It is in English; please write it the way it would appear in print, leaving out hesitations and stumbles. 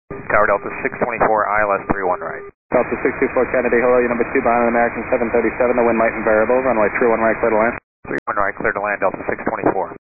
Tower Delta 624, ILS 31 right. Delta 624 Kennedy, hello, you number 2 bound on American 737, the wind light and variable, runway 31 right, clear to land. 31 right, clear to land, Delta 624.